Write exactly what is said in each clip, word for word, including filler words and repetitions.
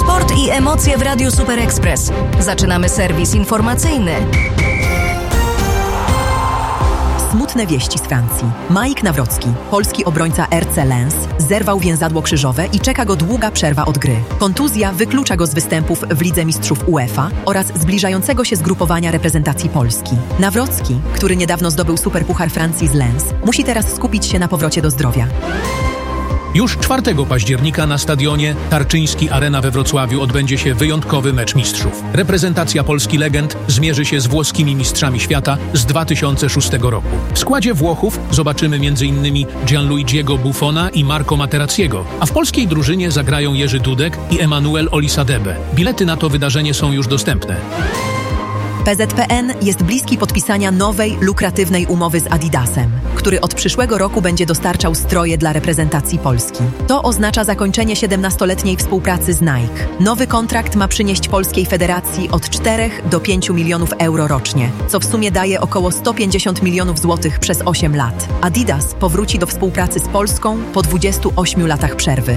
Sport i emocje w Radiu Super Express. Zaczynamy serwis informacyjny. Smutne wieści z Francji. Mike Nawrocki, polski obrońca R C Lens, zerwał więzadło krzyżowe i czeka go długa przerwa od gry. Kontuzja wyklucza go z występów w Lidze Mistrzów UEFA oraz zbliżającego się zgrupowania reprezentacji Polski. Nawrocki, który niedawno zdobył Superpuchar Francji z Lens, musi teraz skupić się na powrocie do zdrowia. Już czwartego października na stadionie Tarczyński Arena we Wrocławiu odbędzie się wyjątkowy mecz mistrzów. Reprezentacja Polski Legend zmierzy się z włoskimi mistrzami świata z dwa tysiące szóstego roku. W składzie Włochów zobaczymy m.in. Gianluigiego Buffona i Marco Materazziego, a w polskiej drużynie zagrają Jerzy Dudek i Emanuel Olisadebe. Bilety na to wydarzenie są już dostępne. P Z P N jest bliski podpisania nowej, lukratywnej umowy z Adidasem, który od przyszłego roku będzie dostarczał stroje dla reprezentacji Polski. To oznacza zakończenie siedemnastoletniej współpracy z Nike. Nowy kontrakt ma przynieść Polskiej Federacji od czterech do pięciu milionów euro rocznie, co w sumie daje około sto pięćdziesiąt milionów złotych przez osiem lat. Adidas powróci do współpracy z Polską po dwudziestu ośmiu latach przerwy.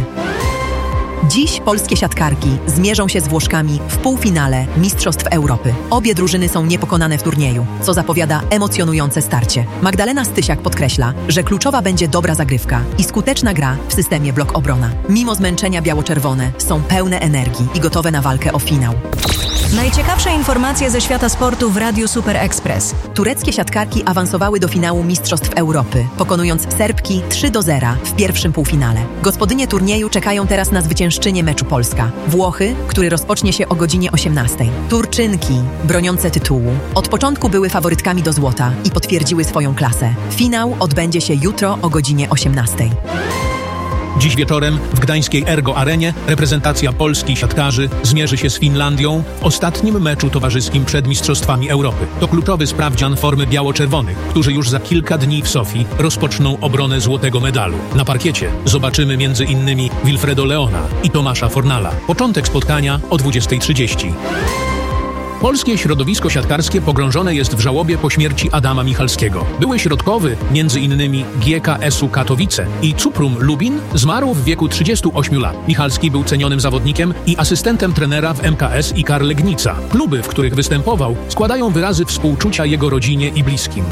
Dziś polskie siatkarki zmierzą się z Włoszkami w półfinale Mistrzostw Europy. Obie drużyny są niepokonane w turnieju, co zapowiada emocjonujące starcie. Magdalena Stysiak podkreśla, że kluczowa będzie dobra zagrywka i skuteczna gra w systemie blok-obrona. Mimo zmęczenia biało-czerwone są pełne energii i gotowe na walkę o finał. Najciekawsze informacje ze świata sportu w Radiu Super Express. Tureckie siatkarki awansowały do finału Mistrzostw Europy, pokonując Serbki trzy do zera w pierwszym półfinale. Gospodynie turnieju czekają teraz na zwyciężczynię meczu Polska. Włochy, który rozpocznie się o godzinie osiemnastej. Turczynki, broniące tytułu, od początku były faworytkami do złota i potwierdziły swoją klasę. Finał odbędzie się jutro o godzinie osiemnastej. Dziś wieczorem w gdańskiej Ergo Arenie reprezentacja Polski siatkarzy zmierzy się z Finlandią w ostatnim meczu towarzyskim przed Mistrzostwami Europy. To kluczowy sprawdzian formy biało-czerwonych, którzy już za kilka dni w Sofii rozpoczną obronę złotego medalu. Na parkiecie zobaczymy między innymi Wilfredo Leona i Tomasza Fornala. Początek spotkania o dwudziestej trzydzieści. Polskie środowisko siatkarskie pogrążone jest w żałobie po śmierci Adama Michalskiego. Były środkowy, między innymi G K S-u Katowice i Cuprum Lubin, zmarł w wieku trzydziestu ośmiu lat. Michalski był cenionym zawodnikiem i asystentem trenera w M K S i Kar Legnica. Kluby, w których występował, składają wyrazy współczucia jego rodzinie i bliskim.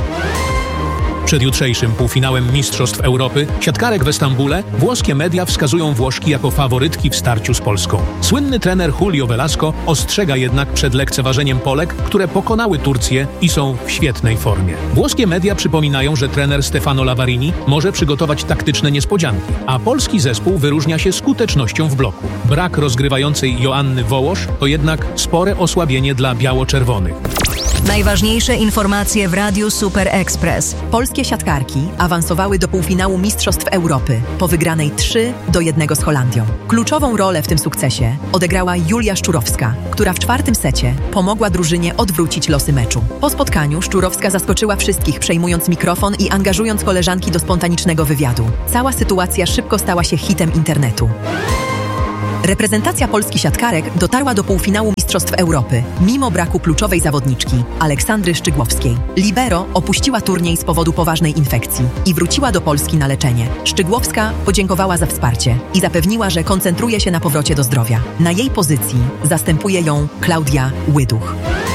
Przed jutrzejszym półfinałem Mistrzostw Europy siatkarek w Stambule włoskie media wskazują Włoszki jako faworytki w starciu z Polską. Słynny trener Julio Velasco ostrzega jednak przed lekceważeniem Polek, które pokonały Turcję i są w świetnej formie. Włoskie media przypominają, że trener Stefano Lavarini może przygotować taktyczne niespodzianki, a polski zespół wyróżnia się skutecznością w bloku. Brak rozgrywającej Joanny Wołosz to jednak spore osłabienie dla biało-czerwonych. Najważniejsze informacje w Radiu Super Express. Polskie siatkarki awansowały do półfinału Mistrzostw Europy po wygranej trzy do jednego z Holandią. Kluczową rolę w tym sukcesie odegrała Julia Szczurowska, która w czwartym secie pomogła drużynie odwrócić losy meczu. Po spotkaniu Szczurowska zaskoczyła wszystkich, przejmując mikrofon i angażując koleżanki do spontanicznego wywiadu. Cała sytuacja szybko stała się hitem internetu. Reprezentacja Polski siatkarek dotarła do półfinału Mistrzostw Europy, mimo braku kluczowej zawodniczki, Aleksandry Szczygłowskiej. Libero opuściła turniej z powodu poważnej infekcji i wróciła do Polski na leczenie. Szczygłowska podziękowała za wsparcie i zapewniła, że koncentruje się na powrocie do zdrowia. Na jej pozycji zastępuje ją Klaudia Łyduch.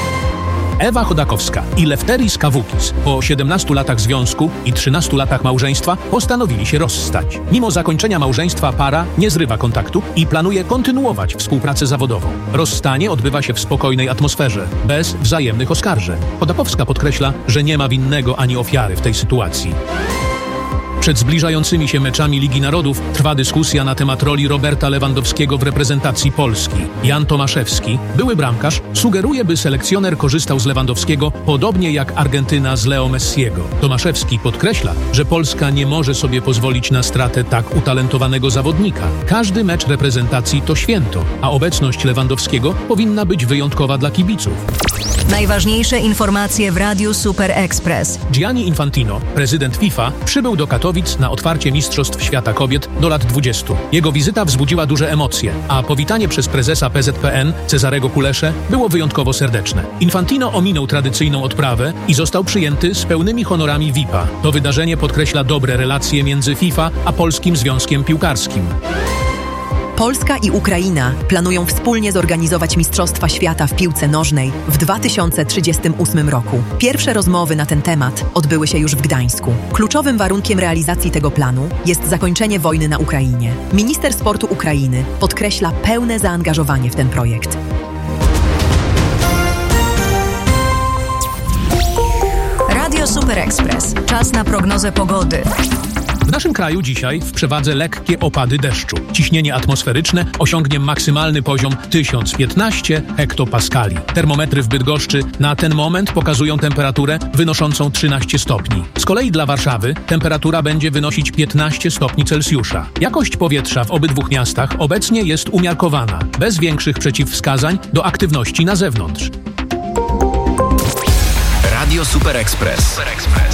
Ewa Chodakowska i Lefteris Kavukis po siedemnastu latach związku i trzynastu latach małżeństwa postanowili się rozstać. Mimo zakończenia małżeństwa para nie zrywa kontaktu i planuje kontynuować współpracę zawodową. Rozstanie odbywa się w spokojnej atmosferze, bez wzajemnych oskarżeń. Chodakowska podkreśla, że nie ma winnego ani ofiary w tej sytuacji. Przed zbliżającymi się meczami Ligi Narodów trwa dyskusja na temat roli Roberta Lewandowskiego w reprezentacji Polski. Jan Tomaszewski, były bramkarz, sugeruje, by selekcjoner korzystał z Lewandowskiego podobnie jak Argentyna z Leo Messiego. Tomaszewski podkreśla, że Polska nie może sobie pozwolić na stratę tak utalentowanego zawodnika. Każdy mecz reprezentacji to święto, a obecność Lewandowskiego powinna być wyjątkowa dla kibiców. Najważniejsze informacje w Radiu Super Express. Gianni Infantino, prezydent FIFA, przybył do Katowic na otwarcie Mistrzostw Świata Kobiet do lat dwudziestu. Jego wizyta wzbudziła duże emocje, a powitanie przez prezesa P Z P N Cezarego Kuleszę było wyjątkowo serdeczne. Infantino ominął tradycyjną odprawę i został przyjęty z pełnymi honorami V I P a. To wydarzenie podkreśla dobre relacje między FIFA a Polskim Związkiem Piłkarskim. Polska i Ukraina planują wspólnie zorganizować Mistrzostwa Świata w piłce nożnej w dwa tysiące trzydziestym ósmym roku. Pierwsze rozmowy na ten temat odbyły się już w Gdańsku. Kluczowym warunkiem realizacji tego planu jest zakończenie wojny na Ukrainie. Minister sportu Ukrainy podkreśla pełne zaangażowanie w ten projekt. Radio Super Express. Czas na prognozę pogody. W naszym kraju dzisiaj w przewadze lekkie opady deszczu. Ciśnienie atmosferyczne osiągnie maksymalny poziom tysiąc piętnaście hektopaskali. Termometry w Bydgoszczy na ten moment pokazują temperaturę wynoszącą trzynaście stopni. Z kolei dla Warszawy temperatura będzie wynosić piętnaście stopni Celsjusza. Jakość powietrza w obydwu miastach obecnie jest umiarkowana, bez większych przeciwwskazań do aktywności na zewnątrz. Radio Super Express. Super Express.